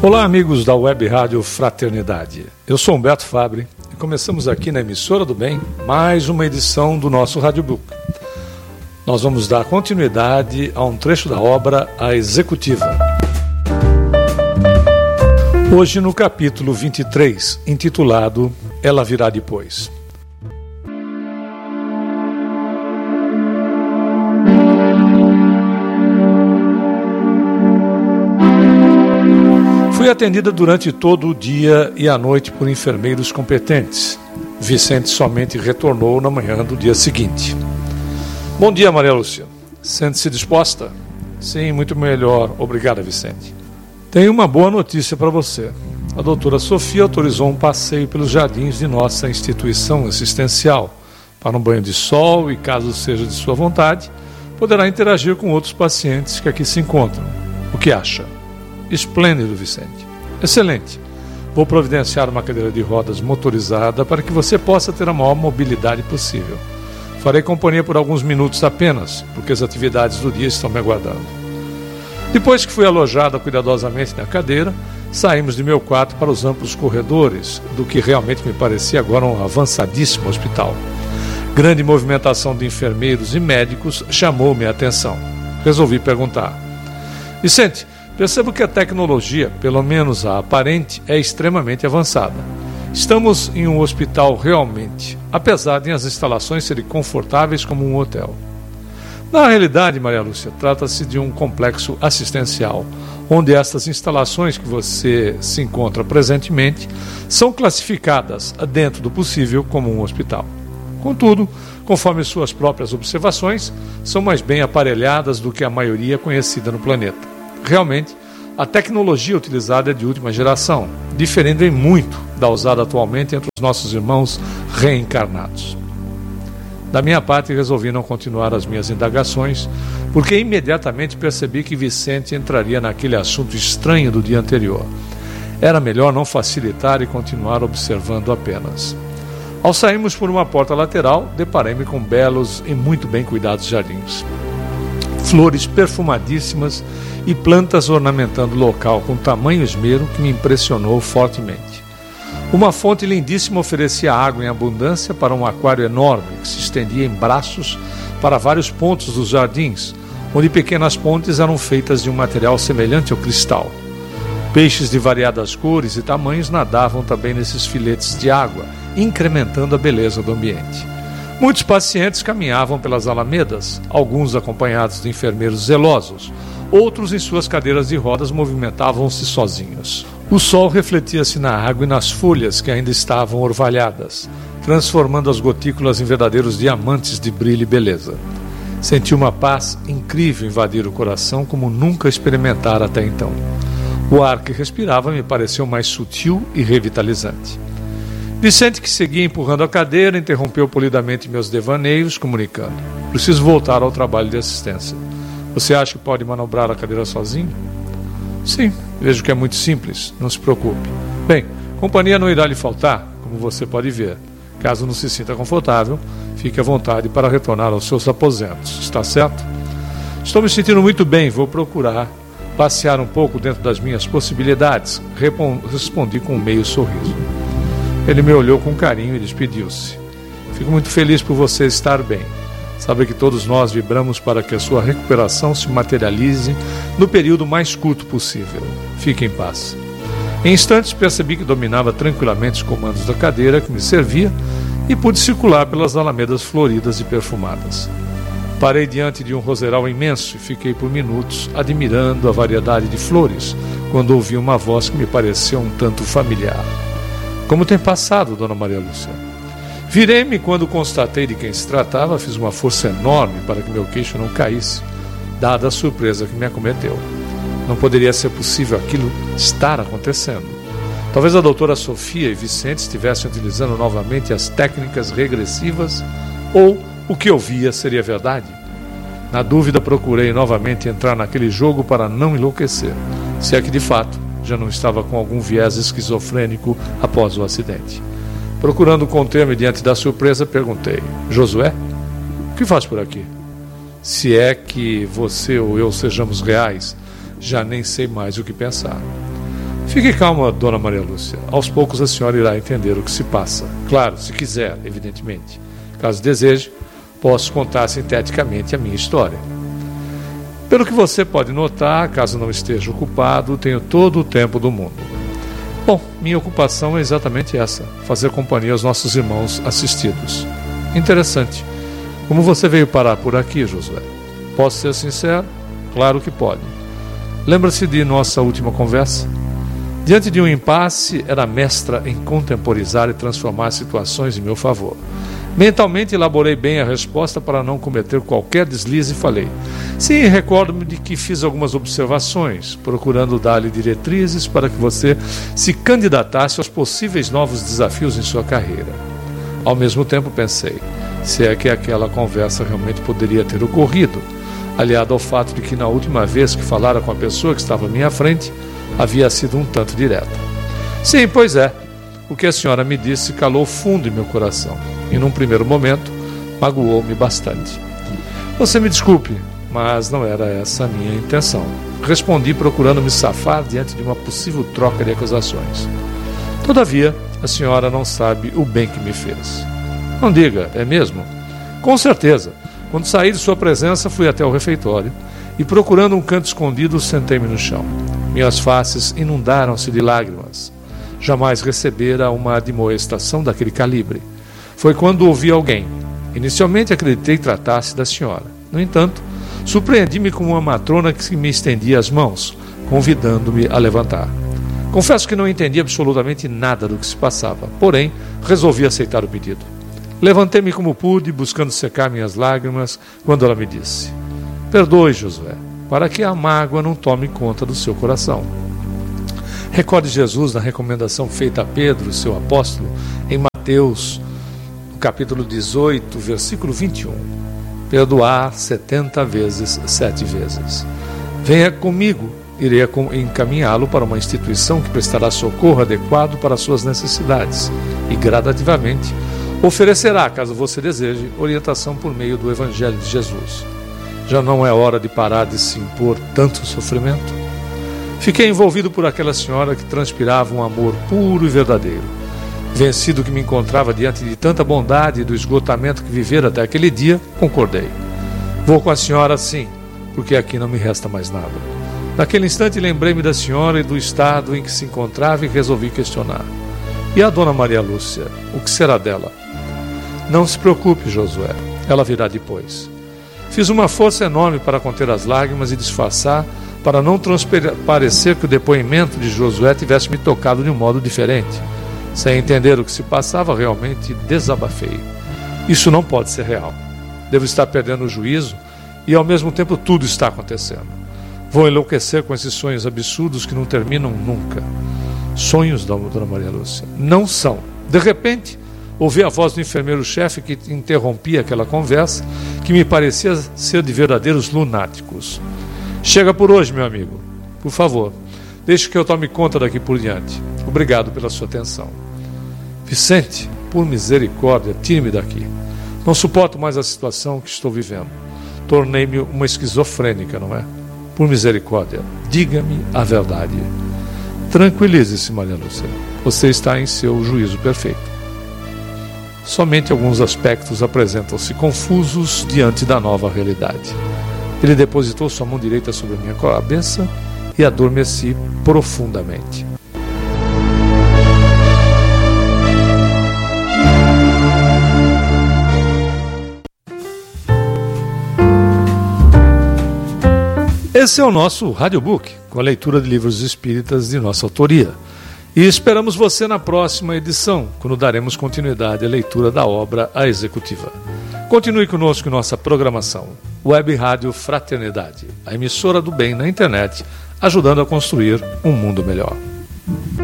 Olá, amigos da Web Rádio Fraternidade. Eu sou Humberto Fabre e começamos aqui na Emissora do Bem mais uma edição do nosso Radiobook. Nós vamos dar continuidade a um trecho da obra A Executiva. Hoje no capítulo 23, intitulado Ela Virá Depois. Fui atendida durante todo o dia e a noite por enfermeiros competentes. Vicente somente retornou na manhã do dia seguinte. Bom dia, Maria Lúcia. Sente-se disposta? Sim, muito melhor. Obrigada, Vicente. Tenho uma boa notícia para você. A doutora Sofia autorizou um passeio pelos jardins de nossa instituição assistencial para um banho de sol e, caso seja de sua vontade, poderá interagir com outros pacientes que aqui se encontram. O que acha? Esplêndido, Vicente. Excelente. Vou providenciar uma cadeira de rodas motorizada para que você possa ter a maior mobilidade possível. Farei companhia por alguns minutos apenas, porque as atividades do dia estão me aguardando. Depois que fui alojada cuidadosamente na cadeira, saímos de meu quarto para os amplos corredores do que realmente me parecia agora um avançadíssimo hospital. Grande movimentação de enfermeiros e médicos chamou minha atenção. Resolvi perguntar. Vicente, percebo que a tecnologia, pelo menos a aparente, é extremamente avançada. Estamos em um hospital realmente, apesar de as instalações serem confortáveis como um hotel. Na realidade, Maria Lúcia, trata-se de um complexo assistencial, onde estas instalações que você se encontra presentemente são classificadas, dentro do possível, como um hospital. Contudo, conforme suas próprias observações, são mais bem aparelhadas do que a maioria conhecida no planeta. Realmente, a tecnologia utilizada é de última geração, diferendo em muito da usada atualmente entre os nossos irmãos reencarnados. Da minha parte, resolvi não continuar as minhas indagações, porque imediatamente percebi que Vicente entraria naquele assunto estranho do dia anterior. Era melhor não facilitar e continuar observando apenas. Ao sairmos por uma porta lateral, deparei-me com belos e muito bem cuidados jardins. Flores perfumadíssimas e plantas ornamentando o local com tamanho esmero que me impressionou fortemente. Uma fonte lindíssima oferecia água em abundância para um aquário enorme que se estendia em braços para vários pontos dos jardins, onde pequenas pontes eram feitas de um material semelhante ao cristal. Peixes de variadas cores e tamanhos nadavam também nesses filetes de água, incrementando a beleza do ambiente. Muitos pacientes caminhavam pelas alamedas, alguns acompanhados de enfermeiros zelosos, outros em suas cadeiras de rodas movimentavam-se sozinhos. O sol refletia-se na água e nas folhas que ainda estavam orvalhadas, transformando as gotículas em verdadeiros diamantes de brilho e beleza. Senti uma paz incrível invadir o coração como nunca experimentara até então. O ar que respirava me pareceu mais sutil e revitalizante. Vicente, que seguia empurrando a cadeira, interrompeu polidamente meus devaneios, comunicando: preciso voltar ao trabalho de assistência. Você acha que pode manobrar a cadeira sozinho? Sim, vejo que é muito simples, não se preocupe. Bem, companhia não irá lhe faltar, como você pode ver. Caso não se sinta confortável, fique à vontade para retornar aos seus aposentos, está certo? Estou me sentindo muito bem, vou procurar passear um pouco dentro das minhas possibilidades, respondi com um meio sorriso. Ele me olhou com carinho e despediu-se. Fico muito feliz por você estar bem. Sabe que todos nós vibramos para que a sua recuperação se materialize no período mais curto possível. Fique em paz. Em instantes percebi que dominava tranquilamente os comandos da cadeira que me servia e pude circular pelas alamedas floridas e perfumadas. Parei diante de um roseral imenso e fiquei por minutos admirando a variedade de flores, quando ouvi uma voz que me pareceu um tanto familiar. Como tem passado, Dona Maria Lúcia? Virei-me quando constatei de quem se tratava, fiz uma força enorme para que meu queixo não caísse, dada a surpresa que me acometeu. Não poderia ser possível aquilo estar acontecendo. Talvez a doutora Sofia e Vicente estivessem utilizando novamente as técnicas regressivas, ou o que eu via seria verdade. Na dúvida, procurei novamente entrar naquele jogo para não enlouquecer, se é que de fato já não estava com algum viés esquizofrênico após o acidente. Procurando conter-me diante da surpresa, perguntei: Josué, o que faz por aqui? Se é que você ou eu sejamos reais, já nem sei mais o que pensar. Fique calma, dona Maria Lúcia. Aos poucos a senhora irá entender o que se passa. Claro, se quiser, evidentemente. Caso deseje, posso contar sinteticamente a minha história. Pelo que você pode notar, caso não esteja ocupado, tenho todo o tempo do mundo. Bom, minha ocupação é exatamente essa, fazer companhia aos nossos irmãos assistidos. Interessante. Como você veio parar por aqui, Josué? Posso ser sincero? Claro que pode. Lembra-se de nossa última conversa? Diante de um impasse, era mestra em contemporizar e transformar situações em meu favor. Mentalmente elaborei bem a resposta para não cometer qualquer deslize e falei: sim, recordo-me de que fiz algumas observações, procurando dar-lhe diretrizes para que você se candidatasse aos possíveis novos desafios em sua carreira. Ao mesmo tempo pensei, se é que aquela conversa realmente poderia ter ocorrido, aliado ao fato de que na última vez que falara com a pessoa que estava à minha frente, havia sido um tanto direta. Sim, pois é. O que a senhora me disse calou fundo em meu coração e, num primeiro momento, magoou-me bastante. Você me desculpe, mas não era essa a minha intenção. Respondi procurando me safar diante de uma possível troca de acusações. Todavia, a senhora não sabe o bem que me fez. Não diga, é mesmo? Com certeza. Quando saí de sua presença, fui até o refeitório e, procurando um canto escondido, sentei-me no chão. Minhas faces inundaram-se de lágrimas. Jamais recebera uma admoestação daquele calibre. Foi quando ouvi alguém. Inicialmente acreditei que tratasse da senhora. No entanto, surpreendi-me com uma matrona que me estendia as mãos, convidando-me a levantar. Confesso que não entendi absolutamente nada do que se passava, porém, resolvi aceitar o pedido. Levantei-me como pude, buscando secar minhas lágrimas, quando ela me disse: perdoe, Josué, para que a mágoa não tome conta do seu coração. Recorde Jesus na recomendação feita a Pedro, seu apóstolo, em Mateus, no capítulo 18, versículo 21. Perdoar 70 vezes, 7 vezes. Venha comigo, irei encaminhá-lo para uma instituição que prestará socorro adequado para suas necessidades e, gradativamente, oferecerá, caso você deseje, orientação por meio do Evangelho de Jesus. Já não é hora de parar de se impor tanto sofrimento? Fiquei envolvido por aquela senhora que transpirava um amor puro e verdadeiro. Vencido que me encontrava diante de tanta bondade e do esgotamento que vivera até aquele dia, concordei. Vou com a senhora sim, porque aqui não me resta mais nada. Naquele instante lembrei-me da senhora e do estado em que se encontrava e resolvi questionar. E a dona Maria Lúcia, o que será dela? Não se preocupe, Josué, ela virá depois. Fiz uma força enorme para conter as lágrimas e disfarçar, para não parecer que o depoimento de Josué tivesse me tocado de um modo diferente. Sem entender o que se passava, realmente desabafei. Isso não pode ser real. Devo estar perdendo o juízo e, ao mesmo tempo, tudo está acontecendo. Vou enlouquecer com esses sonhos absurdos que não terminam nunca. Sonhos, dona Maria Lúcia, não são. De repente, ouvi a voz do enfermeiro-chefe que interrompia aquela conversa, que me parecia ser de verdadeiros lunáticos. Chega por hoje, meu amigo. Por favor, deixe que eu tome conta daqui por diante. Obrigado pela sua atenção. Vicente, por misericórdia, tire-me daqui. Não suporto mais a situação que estou vivendo. Tornei-me uma esquizofrênica, não é? Por misericórdia, diga-me a verdade. Tranquilize-se, Maria Lúcia. Você está em seu juízo perfeito. Somente alguns aspectos apresentam-se confusos diante da nova realidade. Ele depositou sua mão direita sobre a minha cabeça e adormeci profundamente. Esse é o nosso Radiobook, com a leitura de livros espíritas de nossa autoria. E esperamos você na próxima edição, quando daremos continuidade à leitura da obra A Executiva. Continue conosco em nossa programação. Web Rádio Fraternidade, a emissora do bem na internet, ajudando a construir um mundo melhor.